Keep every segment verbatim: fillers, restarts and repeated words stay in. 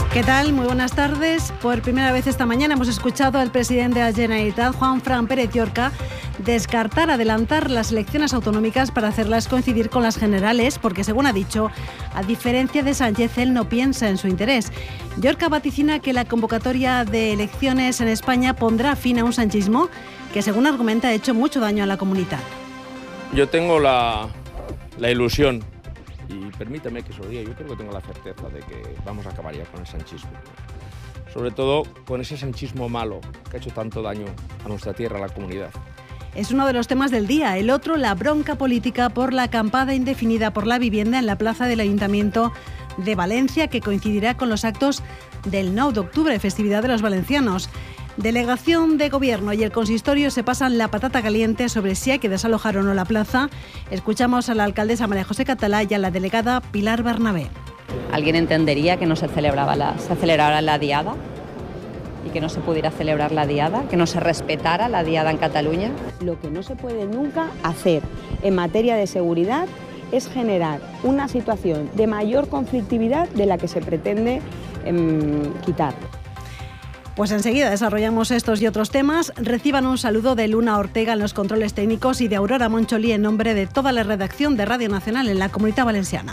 ¿Qué tal? Muy buenas tardes. Por primera vez esta mañana hemos escuchado al presidente de la Generalitat, Juanfran Pérez Llorca, descartar adelantar las elecciones autonómicas para hacerlas coincidir con las generales, porque, según ha dicho, a diferencia de Sánchez, él no piensa en su interés. Llorca vaticina que la convocatoria de elecciones en España pondrá fin a un sanchismo que, según argumenta, ha hecho mucho daño a la comunidad. Yo tengo la, la ilusión, y permítame que se lo diga, yo creo que tengo la certeza de que vamos a acabar ya con el sanchismo. Sobre todo con ese sanchismo malo que ha hecho tanto daño a nuestra tierra, a la comunidad. Es uno de los temas del día. El otro, la bronca política por la acampada indefinida por la vivienda en la plaza del Ayuntamiento de Valencia, que coincidirá con los actos del nueve de octubre, festividad de los valencianos. Delegación de Gobierno y el consistorio se pasan la patata caliente sobre si hay que desalojar o no la plaza. Escuchamos a la alcaldesa María José Catalá y a la delegada Pilar Bernabé. ¿Alguien entendería que no se celebraba la, se celebrara la diada y que no se pudiera celebrar la diada, que no se respetara la diada en Cataluña? Lo que no se puede nunca hacer en materia de seguridad es generar una situación de mayor conflictividad de la que se pretende eh, quitar. Pues enseguida desarrollamos estos y otros temas. Reciban un saludo de Luna Ortega en los controles técnicos y de Aurora Moncholí en nombre de toda la redacción de Radio Nacional en la Comunidad Valenciana.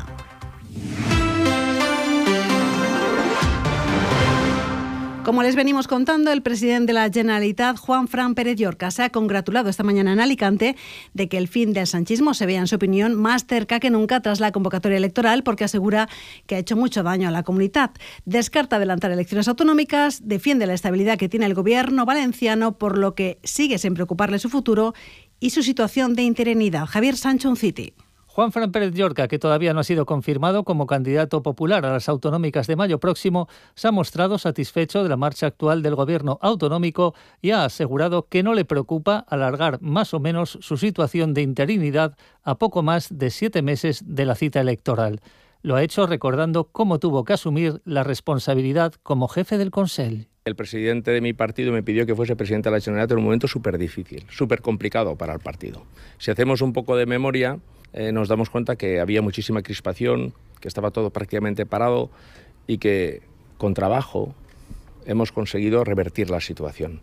Como les venimos contando, el presidente de la Generalitat, Juanfran Pérez Llorca, se ha congratulado esta mañana en Alicante de que el fin del sanchismo se vea, en su opinión, más cerca que nunca tras la convocatoria electoral, porque asegura que ha hecho mucho daño a la comunidad. Descarta adelantar elecciones autonómicas, defiende la estabilidad que tiene el gobierno valenciano, por lo que sigue sin preocuparle su futuro y su situación de interinidad. Javier Sancho, Unciti. Juanfran Pérez Llorca, que todavía no ha sido confirmado como candidato popular a las autonómicas de mayo próximo, se ha mostrado satisfecho de la marcha actual del gobierno autonómico y ha asegurado que no le preocupa alargar más o menos su situación de interinidad a poco más de siete meses de la cita electoral. Lo ha hecho recordando cómo tuvo que asumir la responsabilidad como jefe del Consell. El presidente de mi partido me pidió que fuese presidente de la Generalitat en un momento súper difícil, súper complicado para el partido. Si hacemos un poco de memoria, Eh, nos damos cuenta que había muchísima crispación, que estaba todo prácticamente parado y que con trabajo hemos conseguido revertir la situación.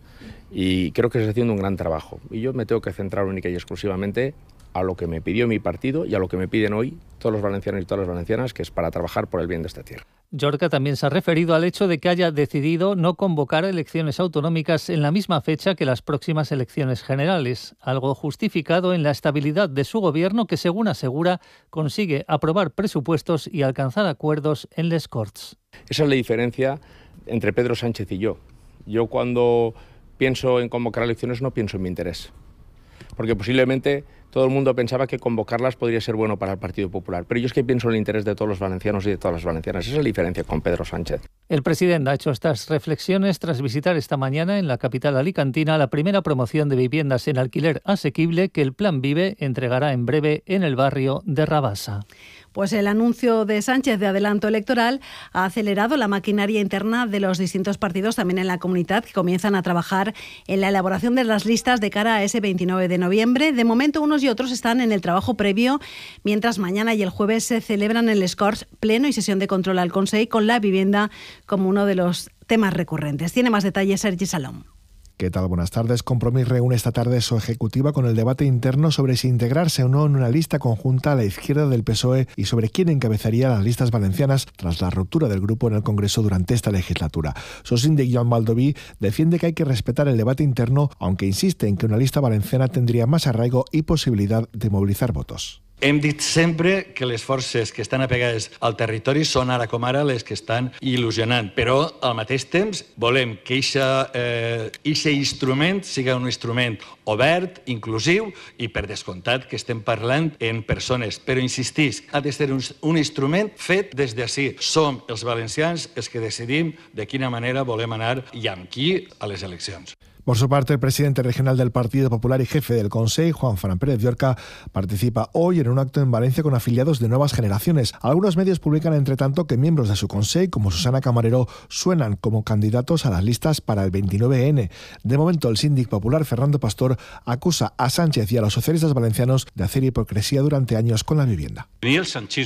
Y creo que se está haciendo un gran trabajo. Y yo me tengo que centrar única y exclusivamente a lo que me pidió mi partido y a lo que me piden hoy todos los valencianos y todas las valencianas, que es para trabajar por el bien de esta tierra. Llorca también se ha referido al hecho de que haya decidido no convocar elecciones autonómicas en la misma fecha que las próximas elecciones generales, algo justificado en la estabilidad de su gobierno que, según asegura, consigue aprobar presupuestos y alcanzar acuerdos en les Corts. Esa es la diferencia entre Pedro Sánchez y yo. Yo cuando pienso en convocar elecciones no pienso en mi interés, porque posiblemente todo el mundo pensaba que convocarlas podría ser bueno para el Partido Popular. Pero yo es que pienso en el interés de todos los valencianos y de todas las valencianas. Esa es la diferencia con Pedro Sánchez. El presidente ha hecho estas reflexiones tras visitar esta mañana en la capital alicantina la primera promoción de viviendas en alquiler asequible que el Plan Vive entregará en breve en el barrio de Rabasa. Pues el anuncio de Sánchez de adelanto electoral ha acelerado la maquinaria interna de los distintos partidos, también en la comunidad, que comienzan a trabajar en la elaboración de las listas de cara a ese veintinueve de noviembre. De momento, unos y otros están en el trabajo previo, mientras mañana y el jueves se celebran en les Corts pleno y sesión de control al Consell, con la vivienda como uno de los temas recurrentes. Tiene más detalles Sergi Salom. ¿Qué tal? Buenas tardes. Compromís reúne esta tarde su ejecutiva con el debate interno sobre si integrarse o no en una lista conjunta a la izquierda del P S O E y sobre quién encabezaría las listas valencianas tras la ruptura del grupo en el Congreso durante esta legislatura. Su síndic Joan Baldoví defiende que hay que respetar el debate interno, aunque insiste en que una lista valenciana tendría más arraigo y posibilidad de movilizar votos. Hem dit sempre que les forces que estan apegades al territori són ara com ara les que estan il·lusionant, però al mateix temps volem que aquest eh, instrument siga un instrument obert, inclusiu i per descomptat que estem parlant en persones. Però insistisc, ha de ser un, un instrument fet des d'ací. Som els valencians els que decidim de quina manera volem anar i amb qui a les eleccions. Por su parte, el presidente regional del Partido Popular y jefe del Consell, Juanfran Pérez Llorca, participa hoy en un acto en Valencia con afiliados de nuevas generaciones. Algunos medios publican, entre tanto, que miembros de su Consell, como Susana Camarero, suenan como candidatos a las listas para el veintinueve ene. De momento, el síndic popular Fernando Pastor acusa a Sánchez y a los socialistas valencianos de hacer hipocresía durante años con la vivienda. Ni el sanchismo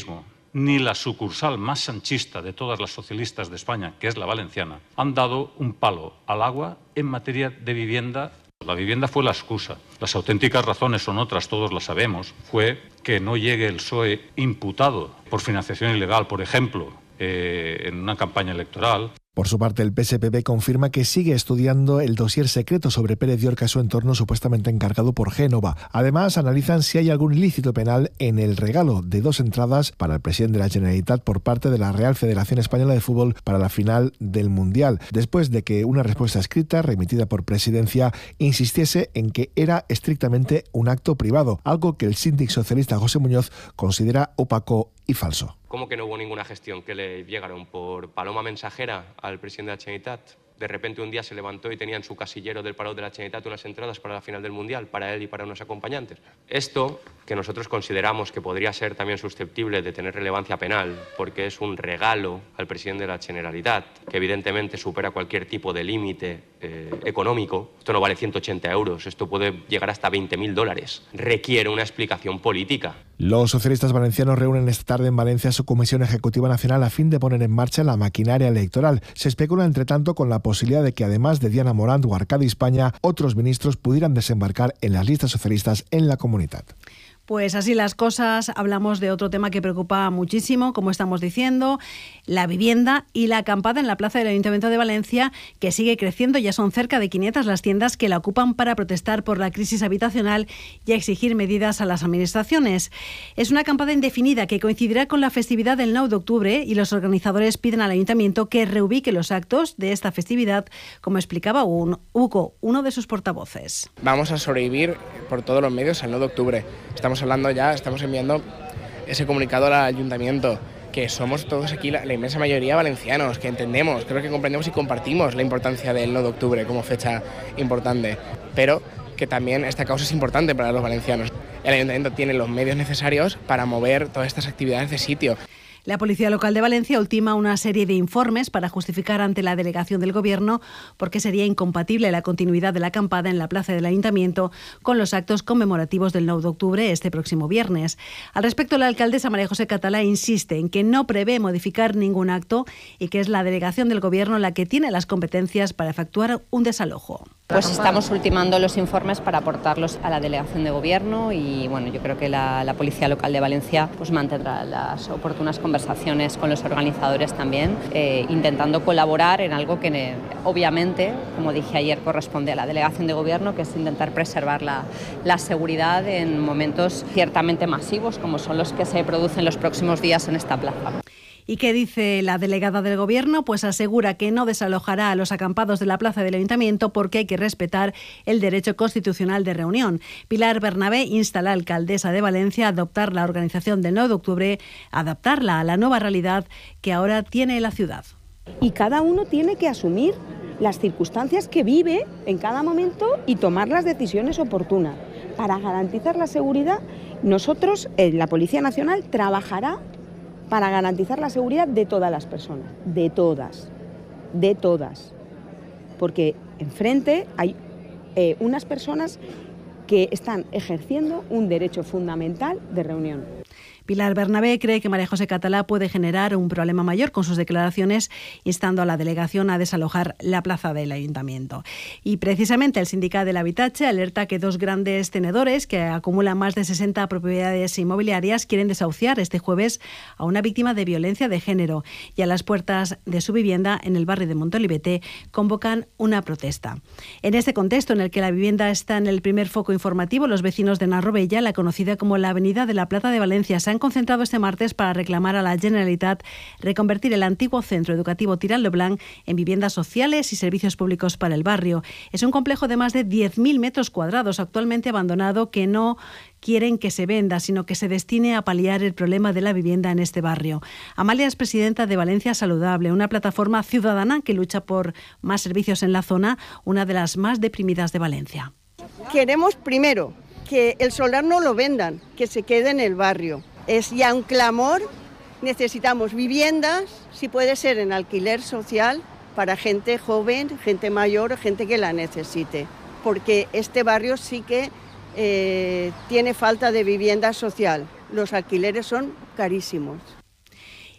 ni la sucursal más sanchista de todas las socialistas de España, que es la valenciana, han dado un palo al agua en materia de vivienda. La vivienda fue la excusa. Las auténticas razones son otras, todos las sabemos. Fue que no llegue el P S O E imputado por financiación ilegal, por ejemplo, eh, en una campaña electoral. Por su parte, el P S P B confirma que sigue estudiando el dossier secreto sobre Pérez Llorca y su entorno supuestamente encargado por Génova. Además, analizan si hay algún ilícito penal en el regalo de dos entradas para el presidente de la Generalitat por parte de la Real Federación Española de Fútbol para la final del Mundial, después de que una respuesta escrita remitida por Presidencia insistiese en que era estrictamente un acto privado, algo que el síndic socialista José Muñoz considera opaco y falso. ¿Cómo que no hubo ninguna gestión que le llegaron por paloma mensajera al presidente de la Generalitat? De repente un día se levantó y tenía en su casillero del Palau de la Generalitat unas entradas para la final del Mundial, para él y para unos acompañantes. Esto, que nosotros consideramos que podría ser también susceptible de tener relevancia penal, porque es un regalo al presidente de la Generalitat, que evidentemente supera cualquier tipo de límite eh, económico. Esto no vale ciento ochenta euros, esto puede llegar hasta veinte mil dólares. Requiere una explicación política. Los socialistas valencianos reúnen esta tarde en Valencia su Comisión Ejecutiva Nacional a fin de poner en marcha la maquinaria electoral. Se especula, entre tanto, con la posibilidad de que, además de Diana Morant o Arcadi España, otros ministros pudieran desembarcar en las listas socialistas en la Comunitat. Pues así las cosas, hablamos de otro tema que preocupa muchísimo, como estamos diciendo, la vivienda y la acampada en la plaza del Ayuntamiento de Valencia, que sigue creciendo. Ya son cerca de quinientas las tiendas que la ocupan para protestar por la crisis habitacional y exigir medidas a las administraciones. Es una acampada indefinida que coincidirá con la festividad del nueve de octubre y los organizadores piden al Ayuntamiento que reubique los actos de esta festividad, como explicaba un Hugo, uno de sus portavoces. Vamos a sobrevivir por todos los medios al nueve de octubre. Estamos hablando ya, estamos enviando ese comunicado al ayuntamiento, que somos todos aquí, la, la inmensa mayoría valencianos, que entendemos, creo que comprendemos y compartimos la importancia del nueve de octubre como fecha importante, pero que también esta causa es importante para los valencianos. El ayuntamiento tiene los medios necesarios para mover todas estas actividades de sitio. La Policía Local de Valencia ultima una serie de informes para justificar ante la delegación del Gobierno por qué sería incompatible la continuidad de la acampada en la plaza del Ayuntamiento con los actos conmemorativos del nueve de octubre este próximo viernes. Al respecto, la alcaldesa María José Catalá insiste en que no prevé modificar ningún acto y que es la delegación del Gobierno la que tiene las competencias para efectuar un desalojo. Pues estamos ultimando los informes para aportarlos a la delegación de Gobierno y bueno, yo creo que la, la Policía Local de Valencia pues mantendrá las oportunas conversaciones con los organizadores también, eh, intentando colaborar en algo que eh, obviamente, como dije ayer, corresponde a la delegación de Gobierno, que es intentar preservar la, la seguridad en momentos ciertamente masivos como son los que se producen los próximos días en esta plaza. ¿Y qué dice la delegada del Gobierno? Pues asegura que no desalojará a los acampados de la plaza del Ayuntamiento porque hay que respetar el derecho constitucional de reunión. Pilar Bernabé insta a la alcaldesa de Valencia a adoptar la organización del nueve de octubre, adaptarla a la nueva realidad que ahora tiene la ciudad. Y cada uno tiene que asumir las circunstancias que vive en cada momento y tomar las decisiones oportunas. Para garantizar la seguridad, nosotros, eh, la Policía Nacional, trabajará para garantizar la seguridad de todas las personas, de todas, de todas. Porque enfrente hay eh, unas personas que están ejerciendo un derecho fundamental de reunión. Pilar Bernabé cree que María José Catalá puede generar un problema mayor con sus declaraciones, instando a la delegación a desalojar la plaza del Ayuntamiento. Y precisamente el Sindicat del Habitatge alerta que dos grandes tenedores que acumulan más de sesenta propiedades inmobiliarias quieren desahuciar este jueves a una víctima de violencia de género y a las puertas de su vivienda en el barrio de Montolivete convocan una protesta. En este contexto en el que la vivienda está en el primer foco informativo, los vecinos de Narrobella, la conocida como la Avenida de la Plata de Valencia, se han concentrado este martes para reclamar a la Generalitat reconvertir el antiguo centro educativo Tirant lo Blanc en viviendas sociales y servicios públicos para el barrio. Es un complejo de más de diez mil metros cuadrados actualmente abandonado que no quieren que se venda, sino que se destine a paliar el problema de la vivienda en este barrio. Amalia es presidenta de Valencia Saludable, una plataforma ciudadana que lucha por más servicios en la zona, una de las más deprimidas de Valencia. Queremos primero que el solar no lo vendan, que se quede en el barrio. Es ya un clamor, necesitamos viviendas, si puede ser en alquiler social, para gente joven, gente mayor, gente que la necesite. Porque este barrio sí que eh, tiene falta de vivienda social. Los alquileres son carísimos.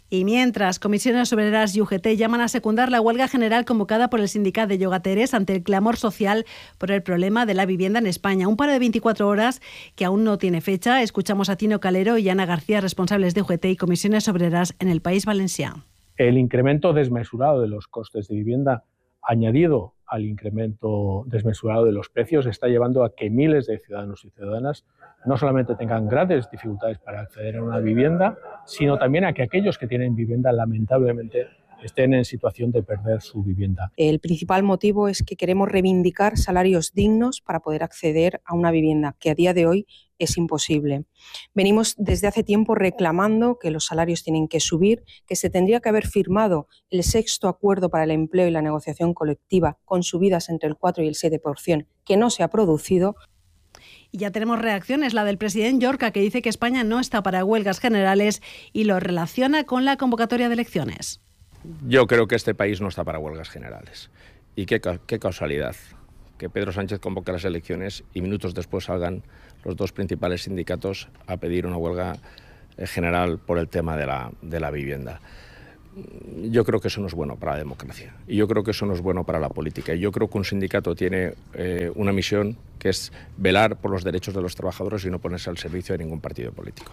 Y mientras, Comisiones Obreras y U G T llaman a secundar la huelga general convocada por el sindicato de llogateres ante el clamor social por el problema de la vivienda en España. Un paro de veinticuatro horas que aún no tiene fecha. Escuchamos a Tino Calero y Ana García, responsables de U G T y Comisiones Obreras en el País Valenciano. El incremento desmesurado de los costes de vivienda, añadido al incremento desmesurado de los precios, está llevando a que miles de ciudadanos y ciudadanas no solamente tengan grandes dificultades para acceder a una vivienda, sino también a que aquellos que tienen vivienda, lamentablemente, estén en situación de perder su vivienda. El principal motivo es que queremos reivindicar salarios dignos para poder acceder a una vivienda, que a día de hoy es imposible. Venimos desde hace tiempo reclamando que los salarios tienen que subir, que se tendría que haber firmado el sexto acuerdo para el empleo y la negociación colectiva con subidas entre el cuatro y el siete por ciento, que no se ha producido. Y ya tenemos reacciones, la del presidente Llorca, que dice que España no está para huelgas generales y lo relaciona con la convocatoria de elecciones. Yo creo que este país no está para huelgas generales. Y qué, qué causalidad que Pedro Sánchez convoque las elecciones y minutos después salgan los dos principales sindicatos a pedir una huelga general por el tema de la, de la vivienda. Yo creo que eso no es bueno para la democracia y yo creo que eso no es bueno para la política. Y yo creo que un sindicato tiene eh, una misión que es velar por los derechos de los trabajadores y no ponerse al servicio de ningún partido político.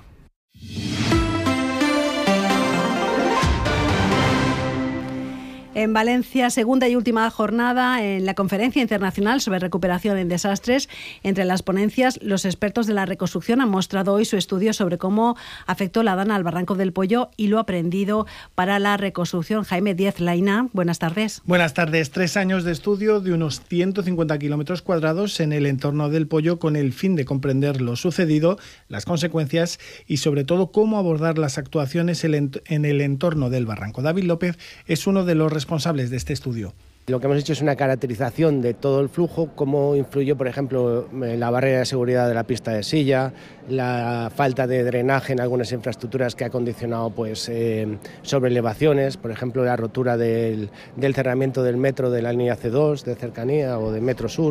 En Valencia, segunda y última jornada en la Conferencia Internacional sobre Recuperación en Desastres. Entre las ponencias, los expertos de la reconstrucción han mostrado hoy su estudio sobre cómo afectó la dana al Barranco del Pollo y lo aprendido para la reconstrucción. Jaime Díez Laina, buenas tardes. Buenas tardes. Tres años de estudio de unos ciento cincuenta kilómetros cuadrados en el entorno del Pollo con el fin de comprender lo sucedido, las consecuencias y sobre todo cómo abordar las actuaciones en el entorno del Barranco. David López es uno de los responsables responsables de este estudio. Lo que hemos hecho es una caracterización de todo el flujo, cómo influyó, por ejemplo, la barrera de seguridad de la pista de silla, la falta de drenaje en algunas infraestructuras que ha condicionado pues, eh, sobreelevaciones, por ejemplo, la rotura del, del cerramiento del metro de la línea C dos de cercanía o de Metro Sur.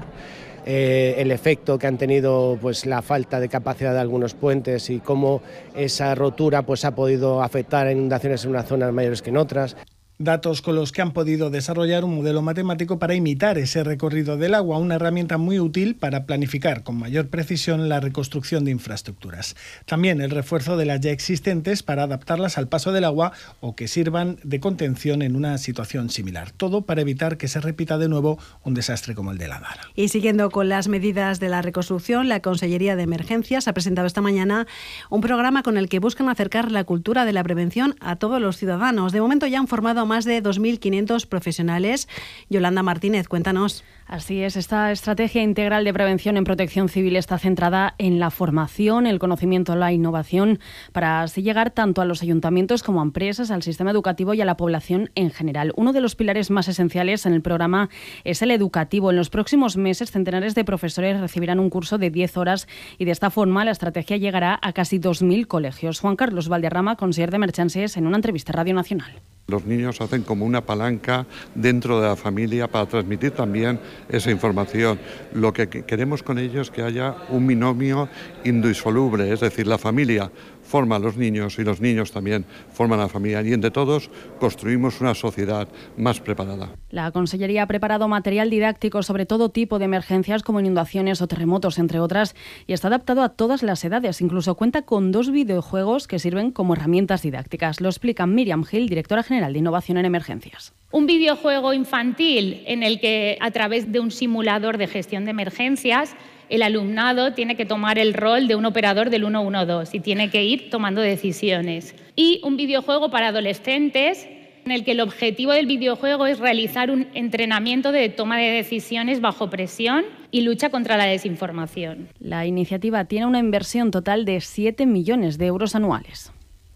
Eh, el efecto que han tenido pues, la falta de capacidad de algunos puentes y cómo esa rotura pues, ha podido afectar a inundaciones en unas zonas mayores que en otras. Datos con los que han podido desarrollar un modelo matemático para imitar ese recorrido del agua, una herramienta muy útil para planificar con mayor precisión la reconstrucción de infraestructuras. También el refuerzo de las ya existentes para adaptarlas al paso del agua o que sirvan de contención en una situación similar. Todo para evitar que se repita de nuevo un desastre como el de la Dana. Y siguiendo con las medidas de la reconstrucción, la Consellería de Emergencias ha presentado esta mañana un programa con el que buscan acercar la cultura de la prevención a todos los ciudadanos. De momento ya han formado más de dos mil quinientos profesionales. Yolanda Martínez, cuéntanos. Así es, esta estrategia integral de prevención en protección civil está centrada en la formación, el conocimiento, la innovación, para así llegar tanto a los ayuntamientos como a empresas, al sistema educativo y a la población en general. Uno de los pilares más esenciales en el programa es el educativo. En los próximos meses, centenares de profesores recibirán un curso de diez horas y de esta forma la estrategia llegará a casi dos mil colegios. Juan Carlos Valderrama, conseller de Emergencias, en una entrevista a Radio Nacional. Los niños hacen como una palanca dentro de la familia para transmitir también esa información. Lo que queremos con ellos es que haya un binomio indisoluble, es decir, la familia forma a los niños y los niños también forman a la familia y entre todos construimos una sociedad más preparada. La Consellería ha preparado material didáctico sobre todo tipo de emergencias como inundaciones o terremotos, entre otras, y está adaptado a todas las edades. Incluso cuenta con dos videojuegos que sirven como herramientas didácticas. Lo explica Miriam Gil, directora general de Innovación en Emergencias. Un videojuego infantil en el que, a través de un simulador de gestión de emergencias, el alumnado tiene que tomar el rol de un operador del uno uno dos y tiene que ir tomando decisiones. Y un videojuego para adolescentes en el que el objetivo del videojuego es realizar un entrenamiento de toma de decisiones bajo presión y lucha contra la desinformación. La iniciativa tiene una inversión total de siete millones de euros anuales.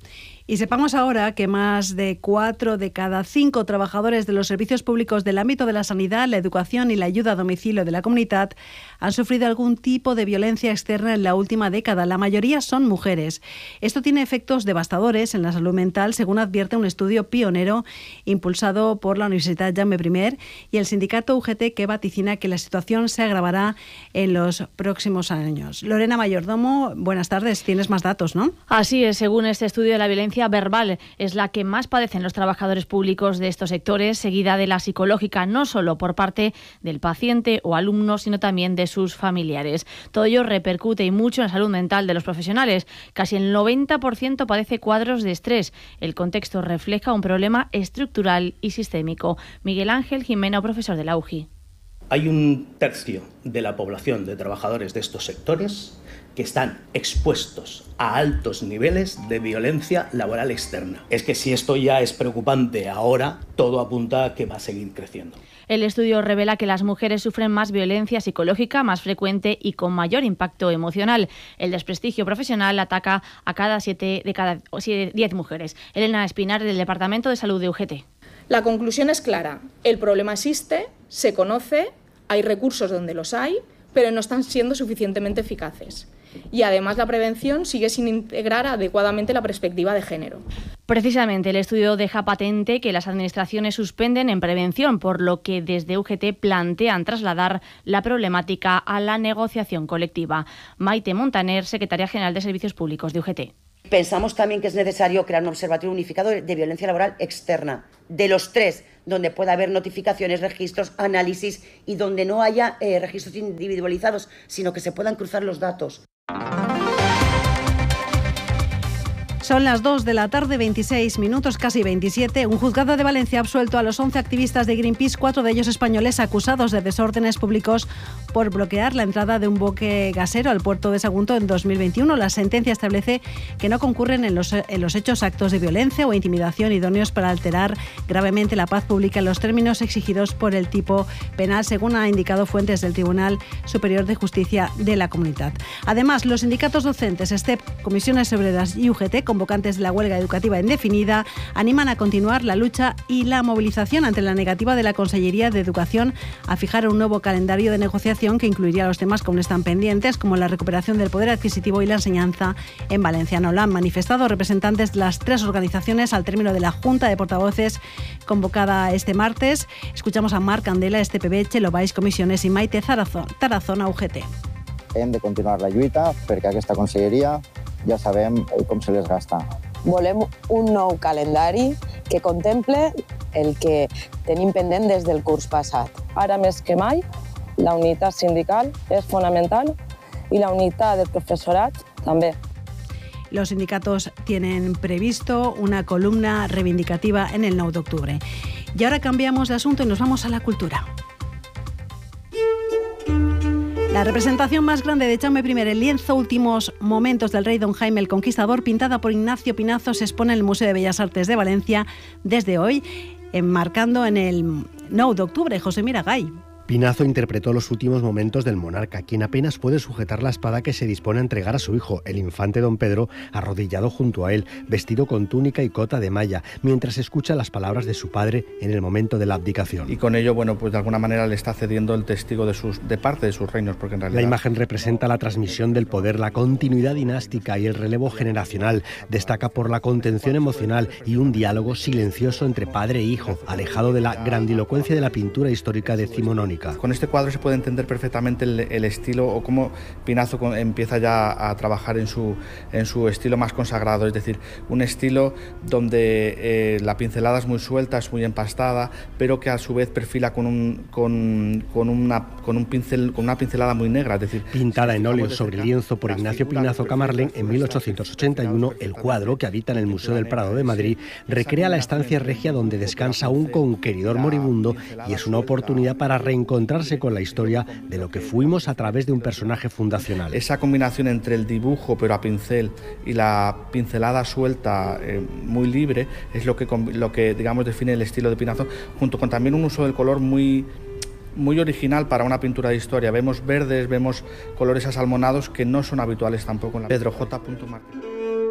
Y sepamos ahora que más de cuatro de cada cinco trabajadores de los servicios públicos del ámbito de la sanidad, la educación y la ayuda a domicilio de la comunidad han sufrido algún tipo de violencia externa en la última década. La mayoría son mujeres. Esto tiene efectos devastadores en la salud mental, según advierte un estudio pionero impulsado por la Universidad Jaume I y el sindicato U G T, que vaticina que la situación se agravará en los próximos años. Lorena Mayordomo, buenas tardes. Tienes más datos, ¿no? Así es. Según este estudio de la violencia violencia verbal es la que más padecen los trabajadores públicos de estos sectores, seguida de la psicológica, no solo por parte del paciente o alumno, sino también de sus familiares. Todo ello repercute y mucho en la salud mental de los profesionales. Casi el noventa por ciento padece cuadros de estrés. El contexto refleja un problema estructural y sistémico. Miguel Ángel Jimeno, profesor de la U J I. Hay un tercio de la población de trabajadores de estos sectores que están expuestos a altos niveles de violencia laboral externa. Es que si esto ya es preocupante ahora, todo apunta a que va a seguir creciendo. El estudio revela que las mujeres sufren más violencia psicológica, más frecuente y con mayor impacto emocional. El desprestigio profesional ataca a cada siete de cada diez mujeres. Elena Espinar, del Departamento de Salud de U G T. La conclusión es clara. El problema existe, se conoce, hay recursos donde los hay, pero no están siendo suficientemente eficaces. Y además la prevención sigue sin integrar adecuadamente la perspectiva de género. Precisamente el estudio deja patente que las administraciones suspenden en prevención, por lo que desde U G T plantean trasladar la problemática a la negociación colectiva. Maite Montaner, secretaria general de Servicios Públicos de U G T. Pensamos también que es necesario crear un observatorio unificado de violencia laboral externa, de los tres, donde pueda haber notificaciones, registros, análisis y donde no haya eh, registros individualizados, sino que se puedan cruzar los datos. Son las dos de la tarde, veintiséis minutos, casi veintisiete. Un juzgado de Valencia ha absuelto a los once activistas de Greenpeace, cuatro de ellos españoles, acusados de desórdenes públicos por bloquear la entrada de un buque gasero al puerto de Sagunto en dos mil veintiuno. La sentencia establece que no concurren en los, en los hechos actos de violencia o intimidación idóneos para alterar gravemente la paz pública en los términos exigidos por el tipo penal, según ha indicado fuentes del Tribunal Superior de Justicia de la Comunidad. Además, los sindicatos docentes, S T E P, Comisiones Obreras y U G T, convocantes de la huelga educativa indefinida, animan a continuar la lucha y la movilización ante la negativa de la Consellería de Educación a fijar un nuevo calendario de negociación que incluiría los temas que aún están pendientes, como la recuperación del poder adquisitivo y la enseñanza en valenciano. Lo han manifestado representantes de las tres organizaciones al término de la Junta de Portavoces convocada este martes. Escuchamos a Marc Candela, S T P B, Txelo Baix, Comisiones i Maite Tarazona, U G T. Hem de continuar la lluita perquè aquesta conselleria ja sabem com se les gasta. Volem un nou calendari que contemple el que tenim pendent des del curs passat. Ara més que mai, la unitat sindical és fonamental i la unitat del professorat també. Los sindicatos tienen previsto una columna reivindicativa en el nueve de octubre. Y ahora cambiamos de asunto y nos vamos a la cultura. La representación más grande de Jaume I, el lienzo Últimos Momentos del rey Don Jaime el Conquistador, pintada por Ignacio Pinazo, se expone en el Museo de Bellas Artes de Valencia desde hoy, enmarcando en el nueve de octubre. José Miragay. Pinazo interpretó los últimos momentos del monarca, quien apenas puede sujetar la espada que se dispone a entregar a su hijo, el infante don Pedro, arrodillado junto a él, vestido con túnica y cota de malla, mientras escucha las palabras de su padre en el momento de la abdicación. Y con ello, bueno, pues de alguna manera le está cediendo el testigo de, sus, de parte de sus reinos, porque en realidad... La imagen representa la transmisión del poder, la continuidad dinástica y el relevo generacional. Destaca por la contención emocional y un diálogo silencioso entre padre e hijo, alejado de la grandilocuencia de la pintura histórica decimonónica. Con este cuadro se puede entender perfectamente el, el estilo o cómo Pinazo empieza ya a trabajar en su, en su estilo más consagrado, es decir, un estilo donde eh, la pincelada es muy suelta, es muy empastada, pero que a su vez perfila con un, con, con una, con un pincel, con una pincelada muy negra, es decir... Pintada en óleo sobre lienzo por Ignacio Pinazo Camarlen en mil ochocientos ochenta y uno, el cuadro, que habita en el Museo del Prado de Madrid, recrea la estancia regia donde descansa un conqueridor moribundo y es una oportunidad para reencontrarse encontrarse con la historia de lo que fuimos a través de un personaje fundacional. Esa combinación entre el dibujo pero a pincel y la pincelada suelta eh, muy libre es lo que, lo que digamos define el estilo de Pinazo, junto con también un uso del color muy muy original para una pintura de historia. Vemos verdes, vemos colores asalmonados que no son habituales tampoco en la... Pedro J. Martín.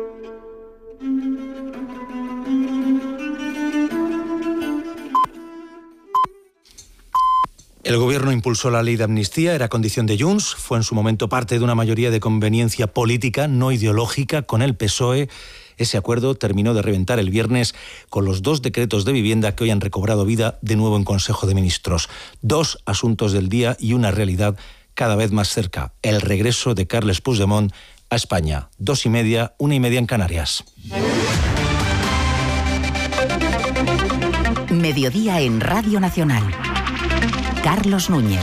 El Gobierno impulsó la ley de amnistía, era condición de Junts, fue en su momento parte de una mayoría de conveniencia política, no ideológica, con el P S O E. Ese acuerdo terminó de reventar el viernes con los dos decretos de vivienda que hoy han recobrado vida de nuevo en Consejo de Ministros. Dos asuntos del día y una realidad cada vez más cerca, el regreso de Carles Puigdemont a España. Dos y media, una y media en Canarias. Mediodía en Radio Nacional. Carlos Núñez.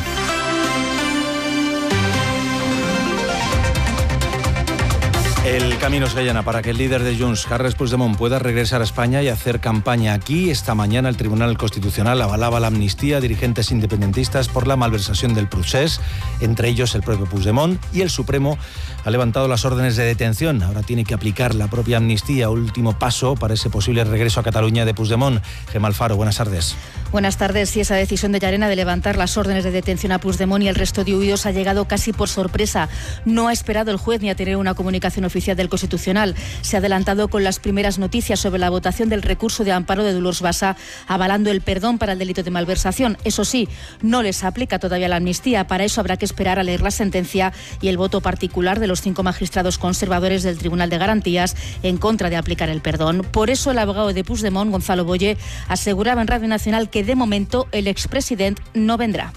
El camino se allana para que el líder de Junts, Carles Puigdemont, pueda regresar a España y hacer campaña aquí. Esta mañana el Tribunal Constitucional avalaba la amnistía a dirigentes independentistas por la malversación del procés, entre ellos el propio Puigdemont, y el Supremo ha levantado las órdenes de detención. Ahora tiene que aplicar la propia amnistía, último paso para ese posible regreso a Cataluña de Puigdemont. Gemma Alfaro, buenas tardes. Buenas tardes. Y esa decisión de Llarena de levantar las órdenes de detención a Puigdemont y el resto de huidos ha llegado casi por sorpresa. No ha esperado el juez ni a tener una comunicación oficial del Constitucional. Se ha adelantado con las primeras noticias sobre la votación del recurso de amparo de Dolors Bassa, avalando el perdón para el delito de malversación. Eso sí, no les aplica todavía la amnistía. Para eso habrá que esperar a leer la sentencia y el voto particular de los cinco magistrados conservadores del Tribunal de Garantías en contra de aplicar el perdón. Por eso el abogado de Puigdemont, Gonzalo Boye, aseguraba en Radio Nacional que de momento el expresidente no vendrá.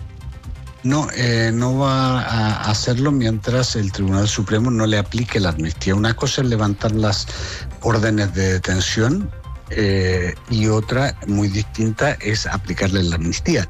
No, eh, no va a hacerlo mientras el Tribunal Supremo no le aplique la amnistía. Una cosa es levantar las órdenes de detención eh, y otra, muy distinta, es aplicarle la amnistía.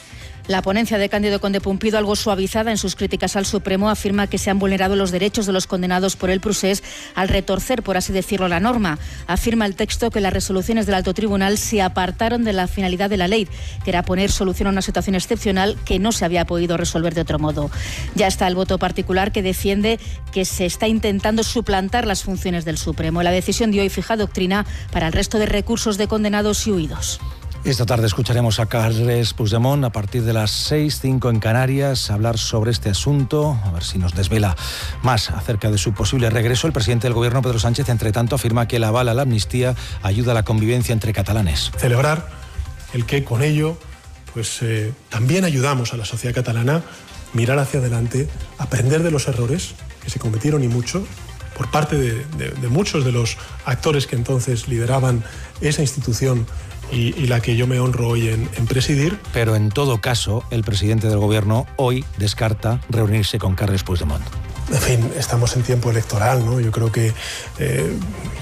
La ponencia de Cándido Conde Pumpido, algo suavizada en sus críticas al Supremo, afirma que se han vulnerado los derechos de los condenados por el procés al retorcer, por así decirlo, la norma. Afirma el texto que las resoluciones del Alto Tribunal se apartaron de la finalidad de la ley, que era poner solución a una situación excepcional que no se había podido resolver de otro modo. Ya está el voto particular que defiende que se está intentando suplantar las funciones del Supremo. La decisión de hoy fija doctrina para el resto de recursos de condenados y huidos. Esta tarde escucharemos a Carles Puigdemont a partir de las seis, cinco en Canarias, hablar sobre este asunto, a ver si nos desvela más acerca de su posible regreso. El presidente del Gobierno, Pedro Sánchez, entre tanto, afirma que el aval a la amnistía ayuda a la convivencia entre catalanes. Celebrar el que con ello pues, eh, también ayudamos a la sociedad catalana a mirar hacia adelante, aprender de los errores que se cometieron y mucho, por parte de, de, de muchos de los actores que entonces lideraban esa institución Y, y la que yo me honro hoy en, en presidir. Pero en todo caso, el presidente del Gobierno hoy descarta reunirse con Carles Puigdemont. En fin, estamos en tiempo electoral, ¿no? Yo creo que eh,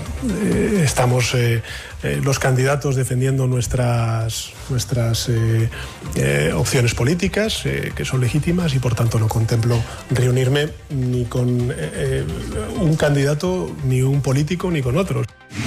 eh, estamos eh, eh, los candidatos defendiendo nuestras, nuestras eh, eh, opciones políticas, eh, que son legítimas, y por tanto no contemplo reunirme ni con eh, un candidato, ni un político, ni con otros.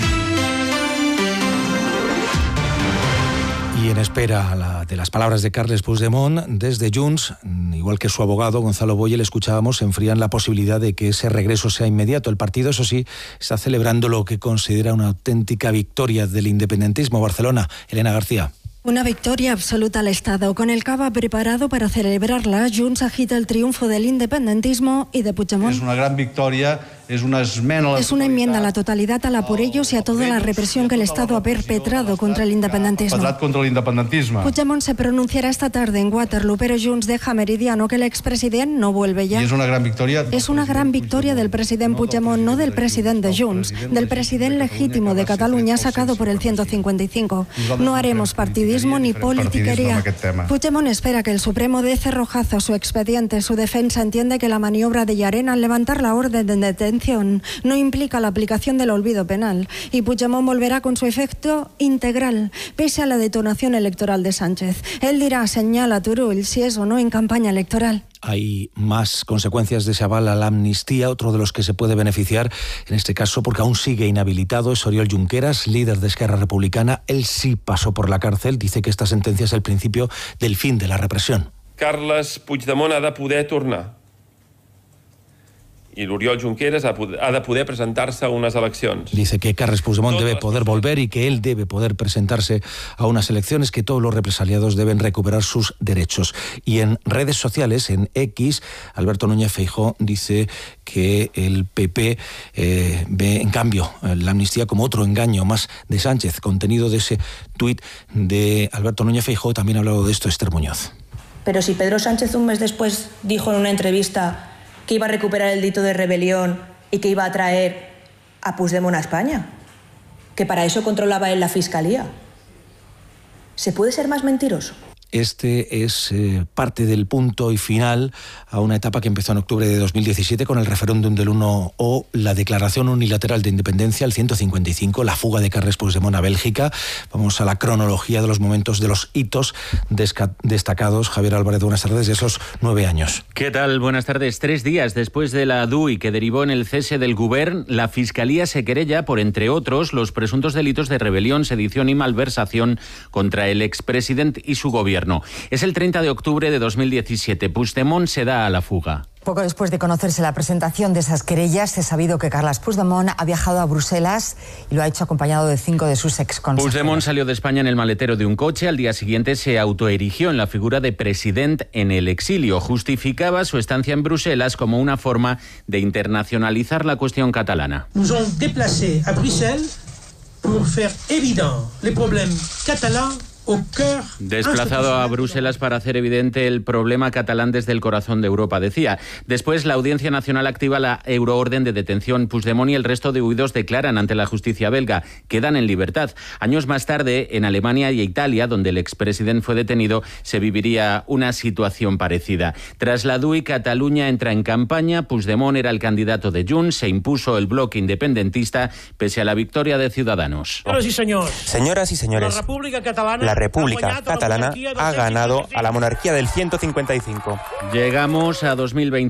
Y en espera de las palabras de Carles Puigdemont, desde Junts, igual que su abogado Gonzalo Boye, le escuchábamos, se enfrían la posibilidad de que ese regreso sea inmediato. El partido, eso sí, está celebrando lo que considera una auténtica victoria del independentismo. Barcelona, Elena García. Una victoria absoluta al Estado. Con el cava preparado para celebrarla, Junts agita el triunfo del independentismo y de Puigdemont. Es una gran victoria, es una esmena... Es una enmienda a la totalidad a la por ellos y a toda la represión que el Estado ha perpetrado contra el independentismo. contra el independentismo. Puigdemont se pronunciará esta tarde en Waterloo, pero Junts deja meridiano que el expresidente no vuelve ya. Y es una gran victoria... Es una gran victoria del presidente Puigdemont, no del presidente de Junts, del presidente legítimo de Cataluña sacado por el ciento cincuenta y cinco. No haremos partidismo ni politiquería. Puigdemont espera que el Supremo dé cerrojazo a su expediente. Su defensa entiende que la maniobra de Llarena al levantar la orden de detención no implica la aplicación del olvido penal y Puigdemont volverá con su efecto integral, pese a la detonación electoral de Sánchez. Él dirá, señala Turull, si es o no en campaña electoral. Hay más consecuencias de ese aval a la amnistía. Otro de los que se puede beneficiar, en este caso porque aún sigue inhabilitado, es Oriol Junqueras, líder de Esquerra Republicana. Él sí pasó por la cárcel. Dice que esta sentencia es el principio del fin de la represión. Carles Puigdemont ha de poder tornar. I l'Oriol Junqueras ha de poder presentar-se a unes eleccions. Dice que Carles Puigdemont debe poder volver y que él debe poder presentarse a unas elecciones, que todos los represaliados deben recuperar sus derechos. Y en redes sociales, en X, Alberto Núñez Feijóo dice que el P P eh, ve, en cambio, la amnistía como otro engaño más de Sánchez. Contenido de ese tuit de Alberto Núñez Feijóo, también ha hablado de esto Esther Muñoz. Pero si Pedro Sánchez un mes después dijo en una entrevista que iba a recuperar el delito de rebelión y que iba a traer a Puigdemont a España, que para eso controlaba él la Fiscalía. ¿Se puede ser más mentiroso? Este es eh, parte del punto y final a una etapa que empezó en octubre de dos mil diecisiete con el referéndum del uno o la declaración unilateral de independencia, el ciento cincuenta y cinco, la fuga de Carles Puigdemont a Bélgica. Vamos a la cronología de los momentos, de los hitos destacados. Javier Álvarez, buenas tardes, de esos nueve años. ¿Qué tal? Buenas tardes. Tres días después de la D U I que derivó en el cese del Govern, la Fiscalía se querella por, entre otros, los presuntos delitos de rebelión, sedición y malversación contra el expresidente y su gobierno. Es el treinta de octubre de dos mil diecisiete. Puigdemont se da a la fuga. Poco después de conocerse la presentación de esas querellas, se ha sabido que Carles Puigdemont ha viajado a Bruselas y lo ha hecho acompañado de cinco de sus exconsejeros. Puigdemont salió de España en el maletero de un coche. Al día siguiente se autoerigió en la figura de presidente en el exilio. Justificaba su estancia en Bruselas como una forma de internacionalizar la cuestión catalana. Nos hemos desplazado a Bruselas para hacer evidente los problemas catalanes. Desplazado a Bruselas para hacer evidente el problema catalán desde el corazón de Europa, decía. Después, la Audiencia Nacional activa la euroorden de detención. Puigdemont y el resto de huidos declaran ante la justicia belga. Quedan en libertad. Años más tarde, en Alemania y Italia, donde el expresidente fue detenido, se viviría una situación parecida. Tras la D U I, Cataluña entra en campaña. Puigdemont era el candidato de Junts. Se impuso el bloque independentista pese a la victoria de Ciudadanos. Señoras y señores, Señoras y señores, la República Catalana... La República Catalana ha ganado a la monarquía del ciento cincuenta y cinco. Llegamos a dos mil veinte.